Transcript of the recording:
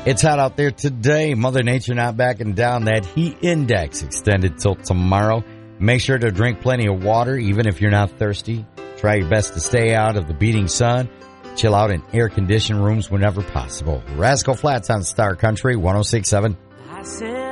It's hot out there today. Mother Nature not backing down. That heat index extended till tomorrow. Make sure to drink plenty of water, even if you're not thirsty. Try your best to stay out of the beating sun. Chill out in air-conditioned rooms whenever possible. Rascal Flatts on Star Country 106.7.